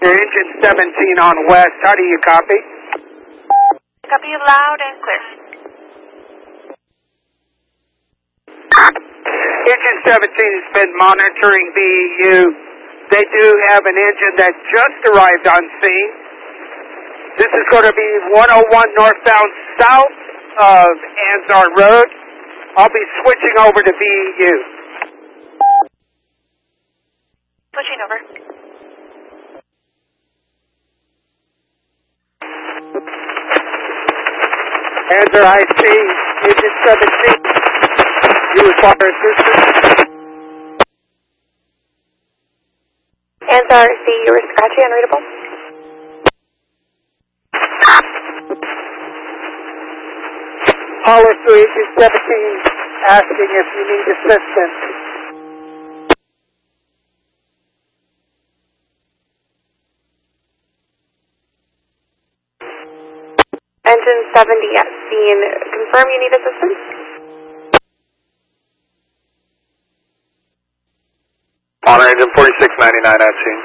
Your engine 17 on west. How do you copy? Copy you loud and clear. Engine 17 has been monitoring BEU. They do have an engine that just arrived on scene. This is going to be 101 northbound south of Anzar Road. I'll be switching over to BEU. Switching over. Anzar IC, engine 17. You require assistance? Anzar IC, you were scratchy, unreadable. Caller to engine 17 asking if you need assistance. Engine 70 at scene. Confirm you need assistance? On engine 4699 at scene.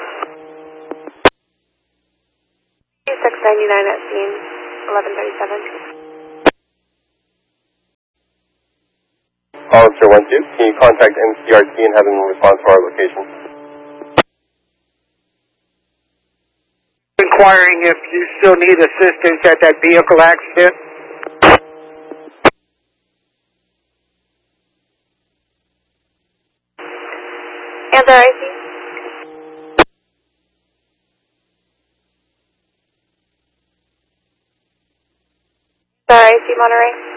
4699 at scene. 1137. Hollister 12, can you contact NCRT and have them respond to our location? Inquiring if you still need assistance at that vehicle accident. Anzar IC. Anzar IC, Monterey.